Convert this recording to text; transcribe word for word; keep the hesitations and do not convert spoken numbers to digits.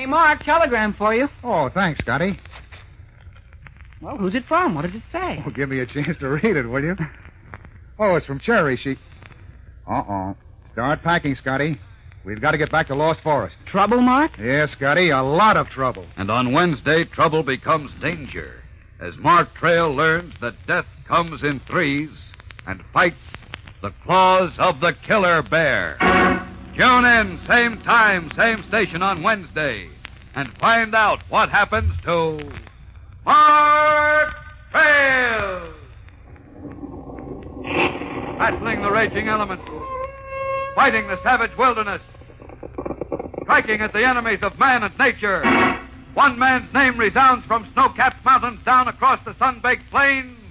Hey, Mark, telegram for you. Oh, thanks, Scotty. Well, who's it from? What does it say? Oh, give me a chance to read it, will you? Oh, it's from Cherry. She... Uh-oh. Start packing, Scotty. We've got to get back to Lost Forest. Trouble, Mark? Yes, Scotty, a lot of trouble. And on Wednesday, trouble becomes danger, as Mark Trail learns that death comes in threes and fights the claws of the killer bear. Tune in, same time, same station on Wednesday, and find out what happens to Mark Trail. Battling the raging elements, fighting the savage wilderness, striking at the enemies of man and nature. One man's name resounds from snow-capped mountains down across the sun-baked plains.